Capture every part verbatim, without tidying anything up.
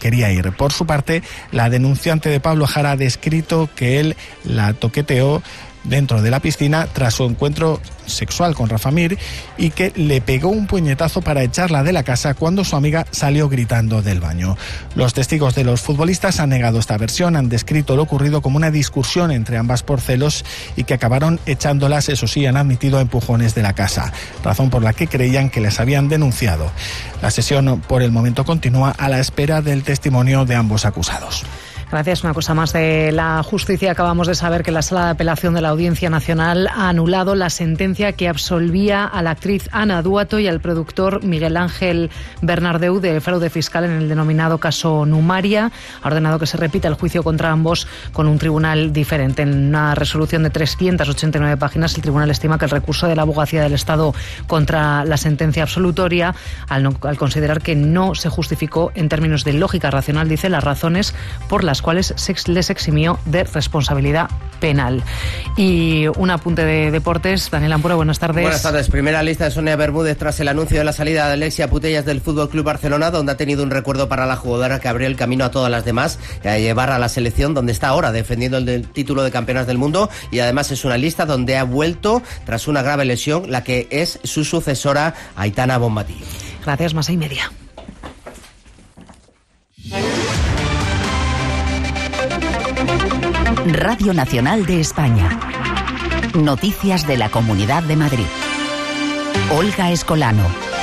quería ir. Por su parte, la denunciante de Pablo Jara ha descrito que él la toqueteó dentro de la piscina tras su encuentro sexual con Rafa Mir y que le pegó un puñetazo para echarla de la casa cuando su amiga salió gritando del baño. Los testigos de los futbolistas han negado esta versión, han descrito lo ocurrido como una discusión entre ambas por celos y que acabaron echándolas, eso sí, han admitido empujones de la casa, razón por la que creían que les habían denunciado. La sesión por el momento continúa a la espera del testimonio de ambos acusados. Gracias. Una cosa más de la justicia. Acabamos de saber que la Sala de Apelación de la Audiencia Nacional ha anulado la sentencia que absolvía a la actriz Ana Duato y al productor Miguel Ángel Bernardeu de fraude fiscal en el denominado caso Numaria. Ha ordenado que se repita el juicio contra ambos con un tribunal diferente. En una resolución de trescientas ochenta y nueve páginas, el tribunal estima que el recurso de la Abogacía del Estado contra la sentencia absolutoria, al, no, al considerar que no se justificó en términos de lógica racional, dice, las razones por las cuales se les eximió de responsabilidad penal. Y un apunte de deportes. Daniel Ampura, buenas tardes. Buenas tardes. Primera lista de Sonia Bermúdez tras el anuncio de la salida de Alexia Putellas del F C Barcelona, donde ha tenido un recuerdo para la jugadora que abrió el camino a todas las demás y a llevar a la selección, donde está ahora defendiendo el del título de campeonas del mundo, y además es una lista donde ha vuelto tras una grave lesión la que es su sucesora, Aitana Bonmatí. Gracias, más y media. Radio Nacional de España. Noticias de la Comunidad de Madrid. Olga Escolano.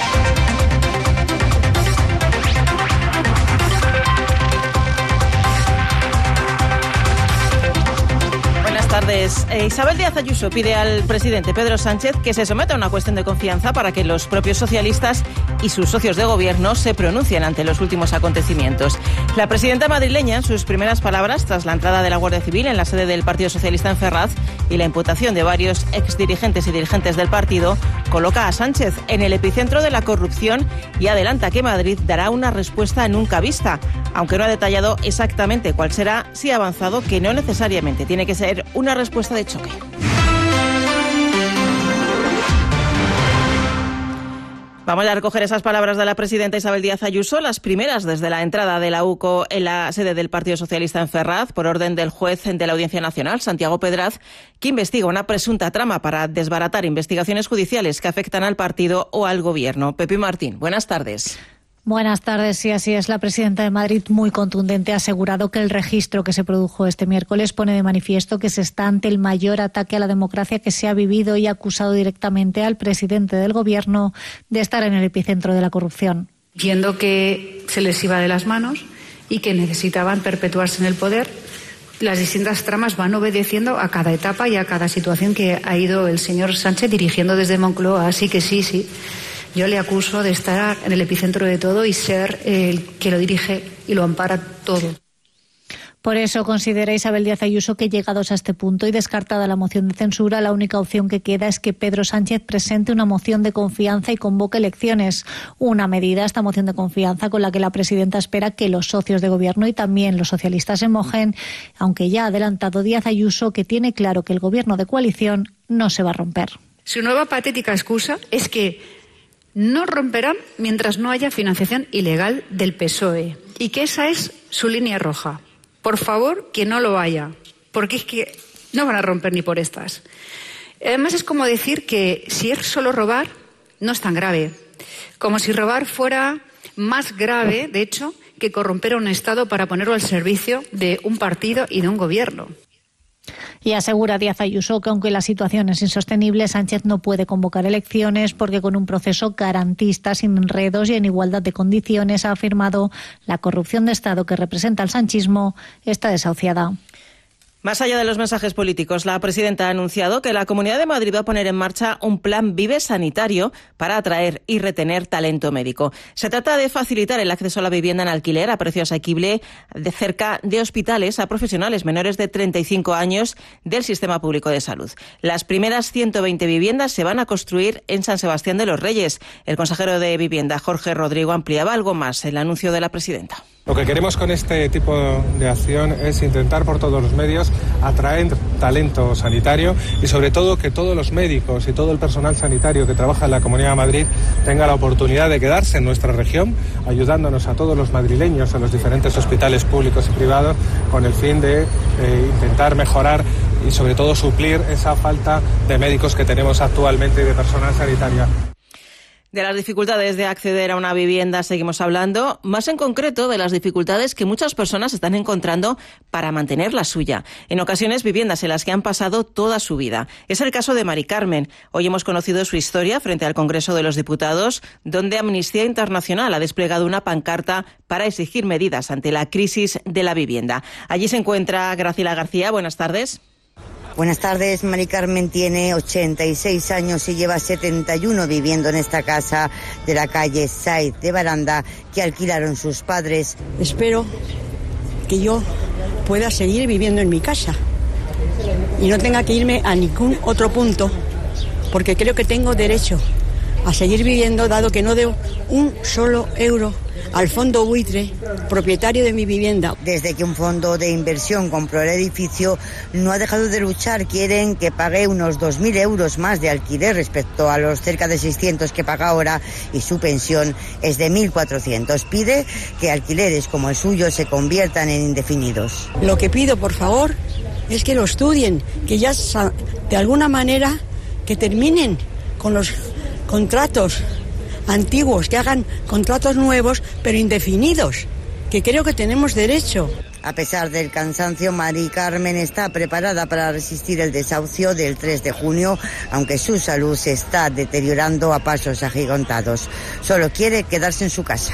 Buenas tardes. Eh, Isabel Díaz Ayuso pide al presidente Pedro Sánchez que se someta a una cuestión de confianza para que los propios socialistas y sus socios de gobierno se pronuncien ante los últimos acontecimientos. La presidenta madrileña, en sus primeras palabras tras la entrada de la Guardia Civil en la sede del Partido Socialista en Ferraz y la imputación de varios exdirigentes y dirigentes del partido, coloca a Sánchez en el epicentro de la corrupción y adelanta que Madrid dará una respuesta nunca vista, aunque no ha detallado exactamente cuál será, sí ha avanzado que no necesariamente tiene que ser una respuesta de choque. Vamos a recoger esas palabras de la presidenta Isabel Díaz Ayuso, las primeras desde la entrada de la U C O en la sede del Partido Socialista en Ferraz, por orden del juez de la Audiencia Nacional, Santiago Pedraz, que investiga una presunta trama para desbaratar investigaciones judiciales que afectan al partido o al gobierno. Pepi Martín, buenas tardes. Buenas tardes. Sí, así es. La presidenta de Madrid, muy contundente, ha asegurado que el registro que se produjo este miércoles pone de manifiesto que se está ante el mayor ataque a la democracia que se ha vivido y ha acusado directamente al presidente del Gobierno de estar en el epicentro de la corrupción. Viendo que se les iba de las manos y que necesitaban perpetuarse en el poder, las distintas tramas van obedeciendo a cada etapa y a cada situación que ha ido el señor Sánchez dirigiendo desde Moncloa. Así que sí, sí. Yo le acuso de estar en el epicentro de todo y ser el que lo dirige y lo ampara todo. Por eso considera Isabel Díaz Ayuso que, llegados a este punto y descartada la moción de censura, la única opción que queda es que Pedro Sánchez presente una moción de confianza y convoque elecciones. Una medida, esta moción de confianza, con la que la presidenta espera que los socios de gobierno y también los socialistas se mojen, aunque ya ha adelantado Díaz Ayuso que tiene claro que el gobierno de coalición no se va a romper. Su nueva patética excusa es que no romperán mientras no haya financiación ilegal del P S O E y que esa es su línea roja. Por favor, que no lo haya, porque es que no van a romper ni por estas. Además, es como decir que si es solo robar, no es tan grave. Como si robar fuera más grave, de hecho, que corromper a un Estado para ponerlo al servicio de un partido y de un gobierno. Y asegura Díaz Ayuso que, aunque la situación es insostenible, Sánchez no puede convocar elecciones porque con un proceso garantista, sin enredos y en igualdad de condiciones, ha afirmado, la corrupción de Estado que representa el sanchismo está desahuciada. Más allá de los mensajes políticos, la presidenta ha anunciado que la Comunidad de Madrid va a poner en marcha un plan Vive sanitario para atraer y retener talento médico. Se trata de facilitar el acceso a la vivienda en alquiler a precio asequible de cerca de hospitales a profesionales menores de treinta y cinco años del sistema público de salud. Las primeras ciento veinte viviendas se van a construir en San Sebastián de los Reyes. El consejero de Vivienda, Jorge Rodrigo, ampliaba algo más el anuncio de la presidenta. Lo que queremos con este tipo de acción es intentar por todos los medios atraer talento sanitario y sobre todo que todos los médicos y todo el personal sanitario que trabaja en la Comunidad de Madrid tenga la oportunidad de quedarse en nuestra región, ayudándonos a todos los madrileños en los diferentes hospitales públicos y privados con el fin de eh, intentar mejorar y sobre todo suplir esa falta de médicos que tenemos actualmente y de personal sanitario. De las dificultades de acceder a una vivienda seguimos hablando, más en concreto de las dificultades que muchas personas están encontrando para mantener la suya. En ocasiones viviendas en las que han pasado toda su vida. Es el caso de Mari Carmen. Hoy hemos conocido su historia frente al Congreso de los Diputados, donde Amnistía Internacional ha desplegado una pancarta para exigir medidas ante la crisis de la vivienda. Allí se encuentra Graciela García. Buenas tardes. Buenas tardes. Mari Carmen tiene ochenta y seis años y lleva setenta y uno viviendo en esta casa de la calle Saiz de Baranda que alquilaron sus padres. Espero que yo pueda seguir viviendo en mi casa y no tenga que irme a ningún otro punto, porque creo que tengo derecho a seguir viviendo, dado que no debo un solo euro al fondo buitre, propietario de mi vivienda. Desde que un fondo de inversión compró el edificio, no ha dejado de luchar. Quieren que pague unos dos mil euros más de alquiler respecto a los cerca de seiscientos que paga ahora, y su pensión es de mil cuatrocientos. Pide que alquileres como el suyo se conviertan en indefinidos. Lo que pido, por favor, es que lo estudien, que ya de alguna manera que terminen con los contratos antiguos, que hagan contratos nuevos pero indefinidos, que creo que tenemos derecho. A pesar del cansancio, Mari Carmen está preparada para resistir el desahucio del tres de junio, aunque su salud se está deteriorando a pasos agigantados. Solo quiere quedarse en su casa.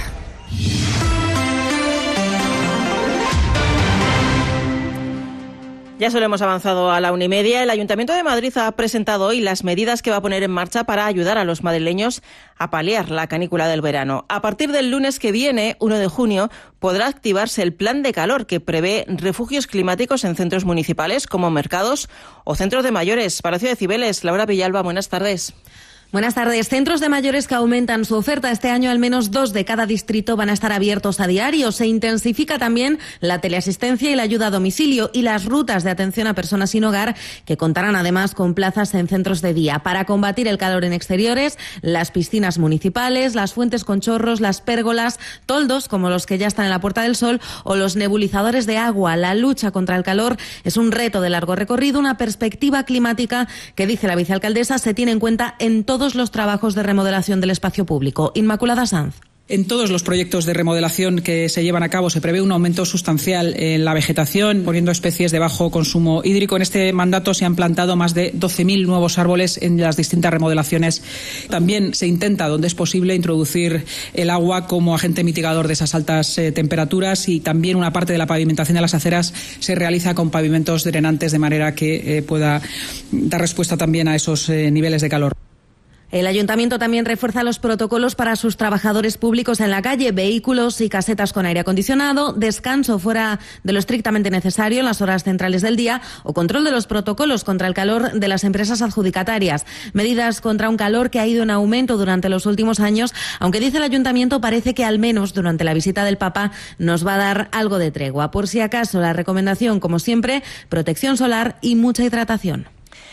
Ya solo hemos avanzado a la una y media. El Ayuntamiento de Madrid ha presentado hoy las medidas que va a poner en marcha para ayudar a los madrileños a paliar la canícula del verano. A partir del lunes que viene, uno de junio, podrá activarse el plan de calor que prevé refugios climáticos en centros municipales como mercados o centros de mayores. Palacio de Cibeles, Laura Villalba, buenas tardes. Buenas tardes. Centros de mayores que aumentan su oferta. Este año al menos dos de cada distrito van a estar abiertos a diario. Se intensifica también la teleasistencia y la ayuda a domicilio y las rutas de atención a personas sin hogar, que contarán además con plazas en centros de día. Para combatir el calor en exteriores, las piscinas municipales, las fuentes con chorros, las pérgolas, toldos como los que ya están en la Puerta del Sol o los nebulizadores de agua. La lucha contra el calor es un reto de largo recorrido, una perspectiva climática que, dice la vicealcaldesa, se tiene en cuenta en todo todos los trabajos de remodelación del espacio público. Inmaculada Sanz. En todos los proyectos de remodelación que se llevan a cabo se prevé un aumento sustancial en la vegetación, poniendo especies de bajo consumo hídrico. En este mandato se han plantado más de doce mil nuevos árboles en las distintas remodelaciones. También se intenta, donde es posible, introducir el agua como agente mitigador de esas altas eh, temperaturas, y también una parte de la pavimentación de las aceras se realiza con pavimentos drenantes, de manera que eh, pueda dar respuesta también a esos eh, niveles de calor. El Ayuntamiento también refuerza los protocolos para sus trabajadores públicos en la calle, vehículos y casetas con aire acondicionado, descanso fuera de lo estrictamente necesario en las horas centrales del día o control de los protocolos contra el calor de las empresas adjudicatarias. Medidas contra un calor que ha ido en aumento durante los últimos años, aunque dice el Ayuntamiento parece que al menos durante la visita del Papa nos va a dar algo de tregua. Por si acaso, la recomendación, como siempre, protección solar y mucha hidratación.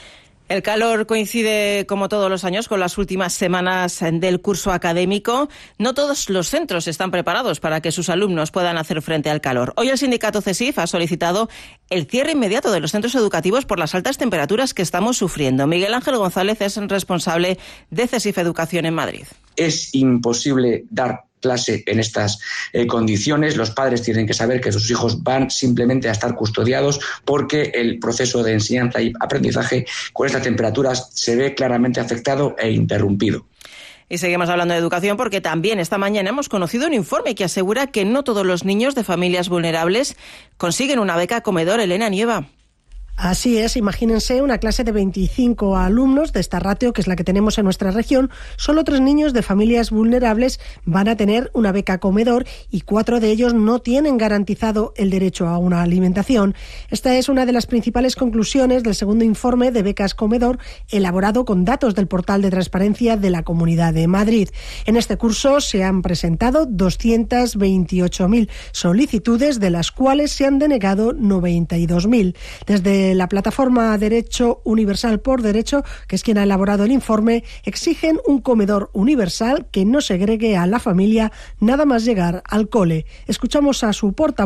El calor coincide, como todos los años, con las últimas semanas del curso académico. No todos los centros están preparados para que sus alumnos puedan hacer frente al calor. Hoy el sindicato CESIF ha solicitado el cierre inmediato de los centros educativos por las altas temperaturas que estamos sufriendo. Miguel Ángel González es responsable de CESIF Educación en Madrid. Es imposible dar clase en estas eh, condiciones. Los padres tienen que saber que sus hijos van simplemente a estar custodiados, porque el proceso de enseñanza y aprendizaje con estas temperaturas se ve claramente afectado e interrumpido. Y seguimos hablando de educación porque también esta mañana hemos conocido un informe que asegura que no todos los niños de familias vulnerables consiguen una beca comedor. Elena Nieva. Así es, imagínense una clase de veinticinco alumnos de esta ratio, que es la que tenemos en nuestra región. Solo tres niños de familias vulnerables van a tener una beca comedor y cuatro de ellos no tienen garantizado el derecho a una alimentación. Esta es una de las principales conclusiones del segundo informe de becas comedor, elaborado con datos del portal de transparencia de la Comunidad de Madrid. En este curso se han presentado doscientas veintiocho mil solicitudes, de las cuales se han denegado noventa y dos mil. Desde la plataforma Derecho Universal por Derecho, que es quien ha elaborado el informe, exigen un comedor universal que no segregue a la familia nada más llegar al cole. Escuchamos a su portavoz.